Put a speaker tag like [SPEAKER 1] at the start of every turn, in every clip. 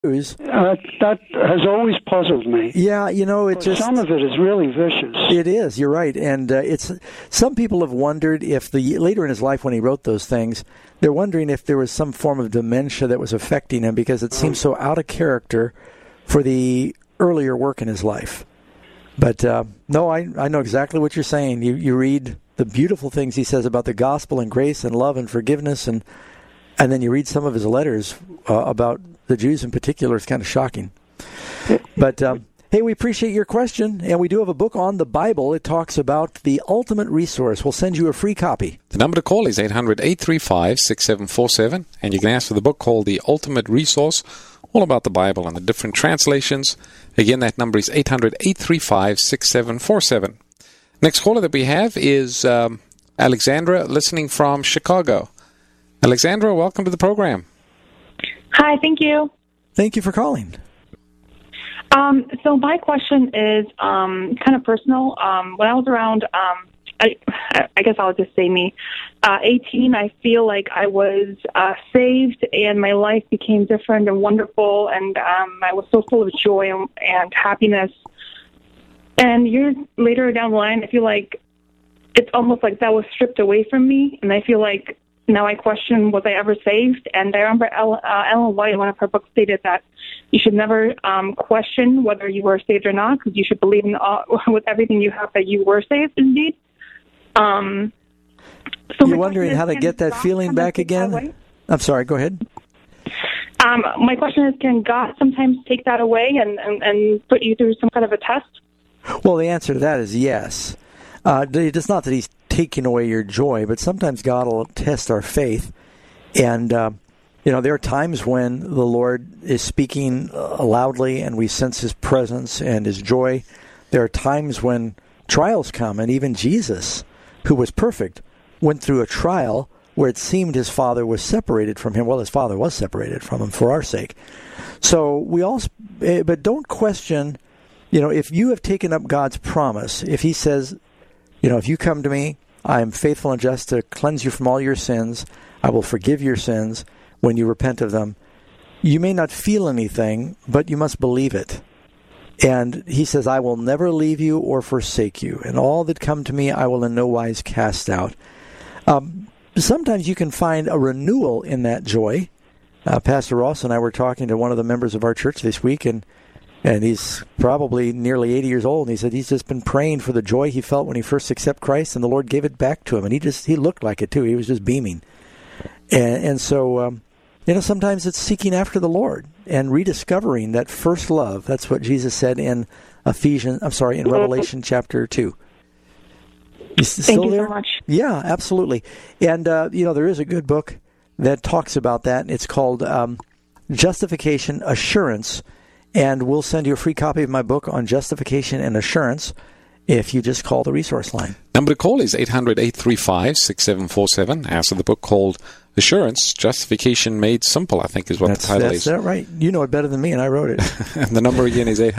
[SPEAKER 1] That has always puzzled me.
[SPEAKER 2] Yeah, it just...
[SPEAKER 1] Some of it is really vicious.
[SPEAKER 2] It is, you're right. And some people have wondered if later in his life when he wrote those things, they're wondering if there was some form of dementia that was affecting him because it seems so out of character for the earlier work in his life. But no, I know exactly what you're saying. You read the beautiful things he says about the gospel and grace and love and forgiveness, and then you read some of his letters about the Jews in particular. It's kind of shocking. But hey, we appreciate your question, and we do have a book on the Bible. It talks about the ultimate resource. We'll send you a free copy.
[SPEAKER 3] The number to call is 800-835-6747, and you can ask for the book called The Ultimate Resource, all about the Bible and the different translations. Again, that number is 800-835-6747. Next caller that we have is Alexandra, listening from Chicago. Alexandra, welcome to the program.
[SPEAKER 4] Hi, thank you.
[SPEAKER 2] Thank you for calling.
[SPEAKER 4] So my question is kind of personal. When I was around, I guess I'll just say me, 18, I feel like I was saved and my life became different and wonderful, and I was so full of joy and happiness. And years later down the line, I feel like it's almost like that was stripped away from me, and I feel like now I question, was I ever saved? And I remember Ellen White in one of her books stated that you should never question whether you were saved or not, because you should believe with everything you have that you were saved indeed. So
[SPEAKER 2] you're wondering how to get that feeling back again? I'm sorry, go ahead.
[SPEAKER 4] My question is, can God sometimes take that away and put you through some kind of a test?
[SPEAKER 2] Well, the answer to that is yes. It's not that he's taking away your joy, but sometimes God will test our faith. And, there are times when the Lord is speaking loudly and we sense his presence and his joy. There are times when trials come, and even Jesus, who was perfect, went through a trial where it seemed his Father was separated from him. Well, his Father was separated from him for our sake. So but don't question, if you have taken up God's promise, if he says, if you come to me, I am faithful and just to cleanse you from all your sins. I will forgive your sins when you repent of them. You may not feel anything, but you must believe it. And he says, I will never leave you or forsake you. And all that come to me, I will in no wise cast out. Sometimes you can find a renewal in that joy. Pastor Ross and I were talking to one of the members of our church this week, and he's probably nearly 80 years old, and he said he's just been praying for the joy he felt when he first accepted Christ, and the Lord gave it back to him, and he looked like it too. He was just beaming. And so, sometimes it's seeking after the Lord and rediscovering that first love. That's what Jesus said in Revelation chapter 2.
[SPEAKER 4] Thank you so much.
[SPEAKER 2] Yeah, absolutely. And, there is a good book that talks about that. It's called Justification Assurance. And we'll send you a free copy of my book on justification and assurance if you just call the resource line.
[SPEAKER 3] Number to call is 800-835-6747. Ask for the book called Assurance, Justification Made Simple, I think is what the title is.
[SPEAKER 2] That's right. You know it better than me, and I wrote it.
[SPEAKER 3] And the number again is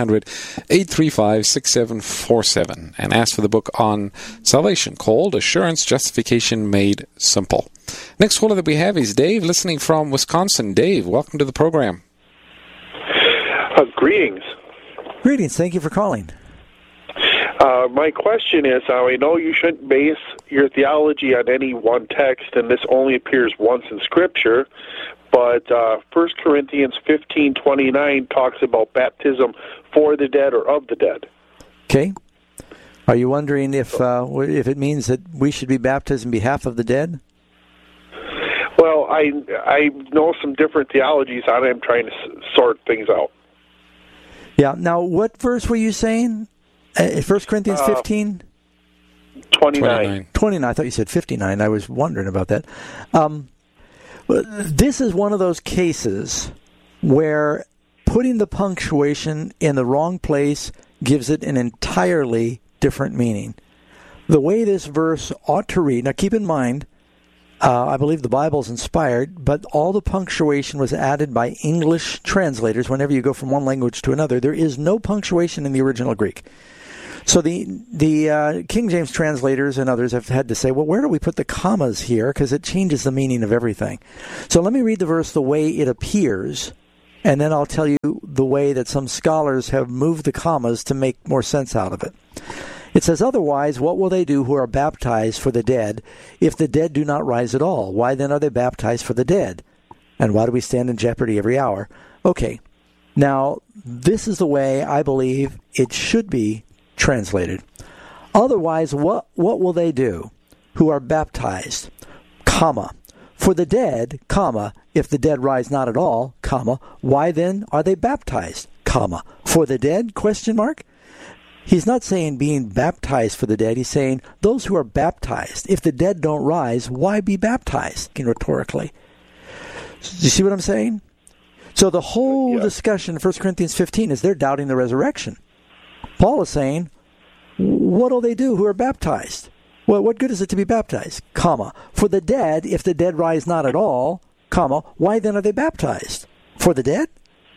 [SPEAKER 3] 800-835-6747. And ask for the book on salvation called Assurance, Justification Made Simple. Next caller that we have is Dave, listening from Wisconsin. Dave, welcome to the program.
[SPEAKER 5] Greetings.
[SPEAKER 2] Greetings. Thank you for calling.
[SPEAKER 5] My question is, I know you shouldn't base your theology on any one text, and this only appears once in Scripture, but 1 Corinthians 15:29 talks about baptism for the dead or of the dead.
[SPEAKER 2] Okay. Are you wondering if it means that we should be baptized in behalf of the dead?
[SPEAKER 5] Well, I know some different theologies on it. I'm trying to sort things out.
[SPEAKER 2] Yeah. Now, what verse were you saying? 1 Corinthians 15?
[SPEAKER 5] 29.
[SPEAKER 2] 29. I thought you said 59. I was wondering about that. This is one of those cases where putting the punctuation in the wrong place gives it an entirely different meaning. The way this verse ought to read, now keep in mind, I believe the Bible's inspired, but all the punctuation was added by English translators. Whenever you go from one language to another, there is no punctuation in the original Greek. So the King James translators and others have had to say, well, where do we put the commas here? Because it changes the meaning of everything. So let me read the verse the way it appears and then I'll tell you the way that some scholars have moved the commas to make more sense out of it. It says, otherwise, what will they do who are baptized for the dead if the dead do not rise at all? Why then are they baptized for the dead? And why do we stand in jeopardy every hour? Okay, now this is the way I believe it should be translated. Otherwise, what will they do who are baptized, comma, for the dead, comma, if the dead rise not at all, comma, why then are they baptized, comma, for the dead, question mark? He's not saying being baptized for the dead. He's saying those who are baptized. If the dead don't rise, why be baptized? Rhetorically. Do you see what I'm saying? So the whole discussion in 1 Corinthians 15 is they're doubting the resurrection. Paul is saying, what will they do who are baptized? Well, what good is it to be baptized? Comma. For the dead, if the dead rise not at all, comma, why then are they baptized? For the dead?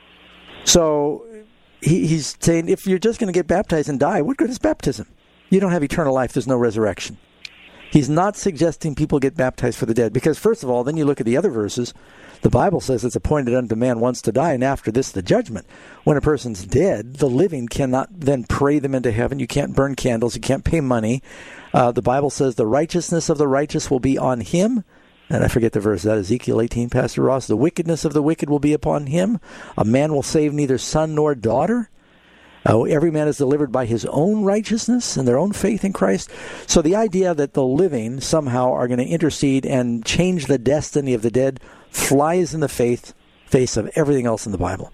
[SPEAKER 2] So he's saying if you're just going to get baptized and die, what good is baptism? You don't have eternal life. There's no resurrection. He's not suggesting people get baptized for the dead because, first of all, then you look at the other verses. The Bible says it's appointed unto man once to die, and after this the judgment. When a person's dead, the living cannot then pray them into heaven. You can't burn candles. You can't pay money. The Bible says the righteousness of the righteous will be on him. And I forget the verse. That Ezekiel 18, Pastor Ross. The wickedness of the wicked will be upon him. A man will save neither son nor daughter. Every man is delivered by his own righteousness and their own faith in Christ. So the idea that the living somehow are going to intercede and change the destiny of the dead flies in the face of everything else in the Bible.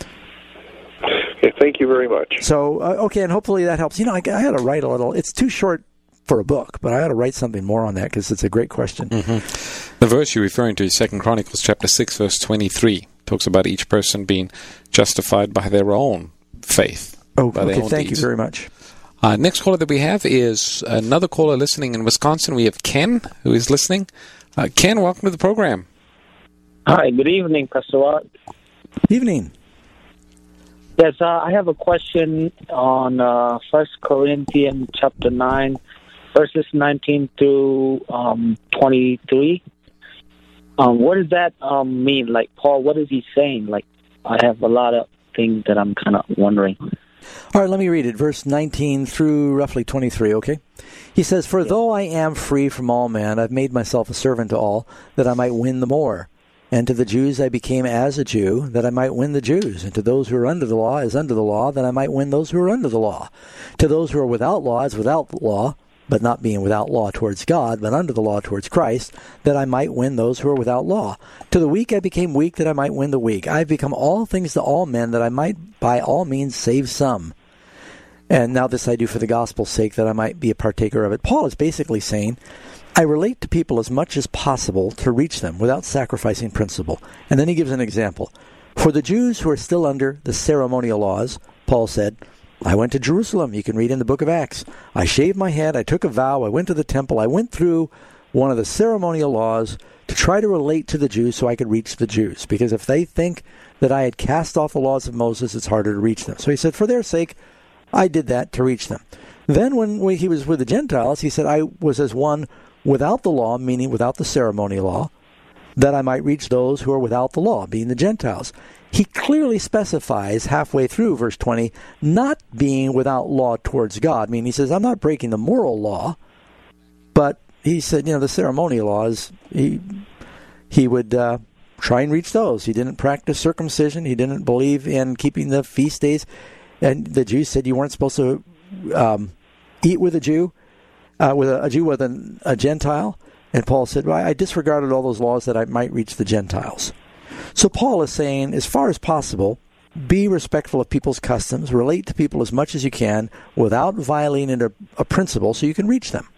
[SPEAKER 5] Okay, thank you very much.
[SPEAKER 2] So, okay, and hopefully that helps. You know, I had to write a little. It's too short for a book, but I had to write something more on that because it's a great question.
[SPEAKER 3] Mm-hmm. The verse you're referring to is 2 Chronicles chapter 6, verse 23. Talks about each person being justified by their own faith.
[SPEAKER 2] Oh, okay, thank you very much.
[SPEAKER 3] Next caller that we have is another caller listening in Wisconsin. We have Ken, who is listening. Ken, welcome to the program.
[SPEAKER 6] Hi, good evening, Pastor Watt.
[SPEAKER 2] Evening.
[SPEAKER 6] Yes, I have a question on 1 Corinthians chapter 9, verses 19 through 23. What does that mean? Like, Paul, what is he saying? Like, I have a lot of things that I'm kind of wondering.
[SPEAKER 2] All right, let me read it. Verse 19 through roughly 23, okay? He says, For though I am free from all men, I've made myself a servant to all, that I might win the more. And to the Jews I became as a Jew, that I might win the Jews. And to those who are under the law as under the law, that I might win those who are under the law. To those who are without law as without law, but not being without law towards God, but under the law towards Christ, that I might win those who are without law. To the weak I became weak, that I might win the weak. I have become all things to all men, that I might by all means save some. And now this I do for the gospel's sake, that I might be a partaker of it. Paul is basically saying, I relate to people as much as possible to reach them without sacrificing principle. And then he gives an example. For the Jews who are still under the ceremonial laws, Paul said, I went to Jerusalem. You can read in the book of Acts. I shaved my head. I took a vow. I went to the temple. I went through one of the ceremonial laws to try to relate to the Jews so I could reach the Jews. Because if they think that I had cast off the laws of Moses, it's harder to reach them. So he said, for their sake, I did that to reach them. Then when he was with the Gentiles, he said, I was as one without the law, meaning without the ceremonial law, that I might reach those who are without the law, being the Gentiles. He clearly specifies halfway through verse 20, not being without law towards God. I mean, he says, I'm not breaking the moral law, but he said, the ceremonial laws, he would try and reach those. He didn't practice circumcision. He didn't believe in keeping the feast days. And the Jews said you weren't supposed to eat with a Jew, with a Gentile. And Paul said, well, I disregarded all those laws that I might reach the Gentiles. So Paul is saying, as far as possible, be respectful of people's customs, relate to people as much as you can without violating a principle so you can reach them.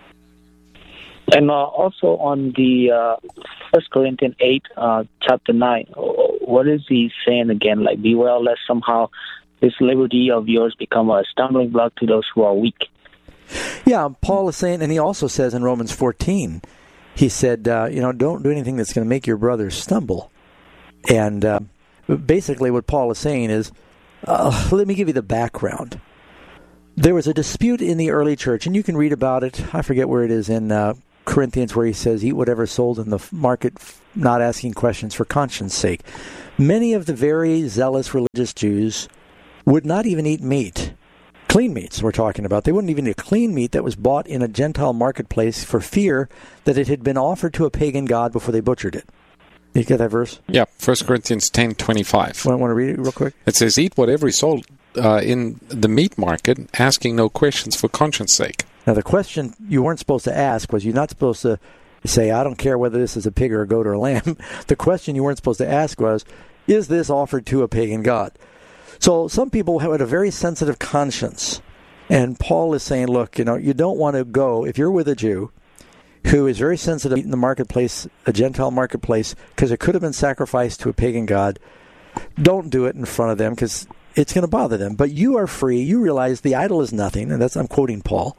[SPEAKER 6] And also on the 1 Corinthians 8, chapter 9, what is he saying again? Like, beware lest somehow this liberty of yours become a stumbling block to those who are weak.
[SPEAKER 2] Yeah, Paul is saying, and he also says in Romans 14, he said, don't do anything that's going to make your brother stumble. And basically what Paul is saying is, let me give you the background. There was a dispute in the early church, and you can read about it. I forget where it is in Corinthians where he says, eat whatever is sold in the market, not asking questions for conscience sake. Many of the very zealous religious Jews would not even eat meat. Clean meats we're talking about. They wouldn't even eat a clean meat that was bought in a Gentile marketplace for fear that it had been offered to a pagan god before they butchered it. You get that verse?
[SPEAKER 3] Yeah, 1 Corinthians 10:25.
[SPEAKER 2] Want to read it real quick?
[SPEAKER 3] It says, eat whatever is sold in the meat market, asking no questions for conscience sake.
[SPEAKER 2] Now, the question you weren't supposed to ask was, you're not supposed to say, I don't care whether this is a pig or a goat or a lamb. The question you weren't supposed to ask was, is this offered to a pagan god? So some people had a very sensitive conscience. And Paul is saying, look, you don't want to go, if you're with a Jew who is very sensitive in the marketplace, a Gentile marketplace, because it could have been sacrificed to a pagan god, don't do it in front of them because it's going to bother them. But you are free. You realize the idol is nothing, and I'm quoting Paul.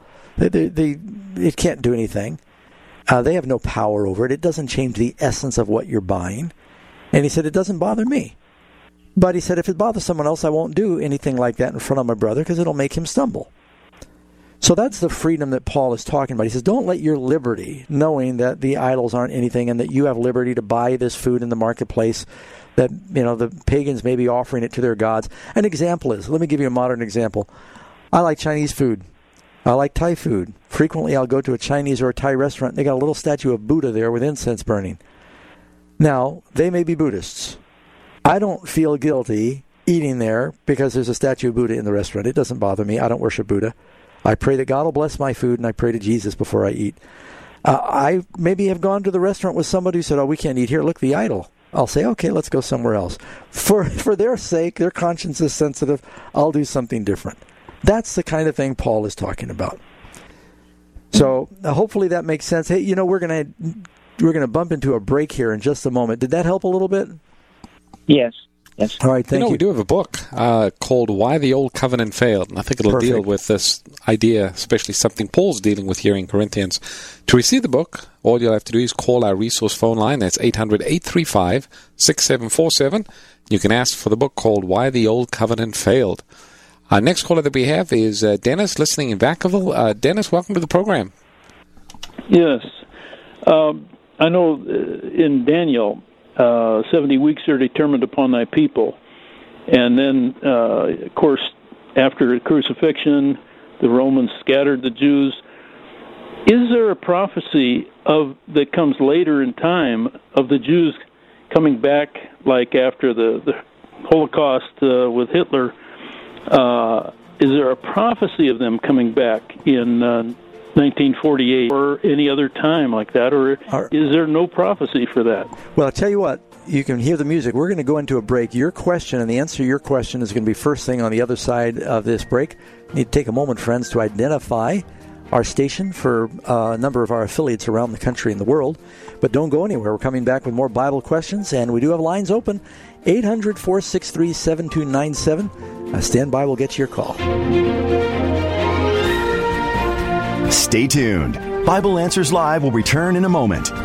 [SPEAKER 2] It can't do anything. They have no power over it. It doesn't change the essence of what you're buying. And he said, it doesn't bother me. But he said, if it bothers someone else, I won't do anything like that in front of my brother because it'll make him stumble. So that's the freedom that Paul is talking about. He says, don't let your liberty, knowing that the idols aren't anything and that you have liberty to buy this food in the marketplace, that the pagans may be offering it to their gods. An example is, let me give you a modern example. I like Chinese food. I like Thai food. Frequently I'll go to a Chinese or a Thai restaurant and they got a little statue of Buddha there with incense burning. Now, they may be Buddhists. I don't feel guilty eating there because there's a statue of Buddha in the restaurant. It doesn't bother me. I don't worship Buddha. I pray that God will bless my food, and I pray to Jesus before I eat. I maybe have gone to the restaurant with somebody who said, we can't eat here. Look, the idol. I'll say, okay, let's go somewhere else. For their sake, their conscience is sensitive. I'll do something different. That's the kind of thing Paul is talking about. So hopefully that makes sense. Hey, we're gonna bump into a break here in just a moment. Did that help a little bit?
[SPEAKER 6] Yes.
[SPEAKER 2] All right, thank you.
[SPEAKER 3] We do have a book called Why the Old Covenant Failed, and I think it'll deal with this idea, especially something Paul's dealing with here in Corinthians. To receive the book, all you'll have to do is call our resource phone line. That's 800-835-6747. You can ask for the book called Why the Old Covenant Failed. Our next caller that we have is Dennis, listening in Vacaville. Dennis, welcome to the program.
[SPEAKER 7] Yes. I know in Daniel, 70 weeks are determined upon thy people. And then, of course, after the crucifixion, the Romans scattered the Jews. Is there a prophecy that comes later in time of the Jews coming back, like after the Holocaust with Hitler? Is there a prophecy of them coming back in 1948 or any other time like that, or is there no prophecy for that?
[SPEAKER 2] Well, I'll tell you what, you can hear the music. We're going to go into a break. Your question and the answer to your question is going to be first thing on the other side of this break. You need to take a moment, friends, to identify our station for a number of our affiliates around the country and the world. But don't go anywhere. We're coming back with more Bible questions, and we do have lines open, 800-463-7297. Stand by. We'll get you your call.
[SPEAKER 8] Stay tuned. Bible Answers Live will return in a moment.